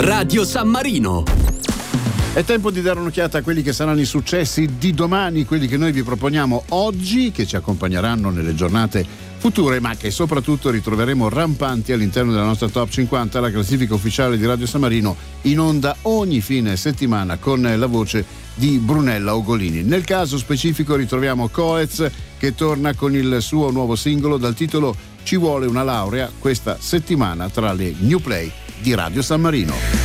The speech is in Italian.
Radio San Marino. È tempo di dare un'occhiata a quelli che saranno i successi di domani, quelli che noi vi proponiamo oggi, che ci accompagneranno nelle giornate future, ma che soprattutto ritroveremo rampanti all'interno della nostra Top 50, la classifica ufficiale di Radio San Marino, in onda ogni fine settimana con la voce di Brunella Ugolini. Nel caso specifico ritroviamo Coez, che torna con il suo nuovo singolo dal titolo Ci vuole una laurea, questa settimana tra le New Play di Radio San Marino.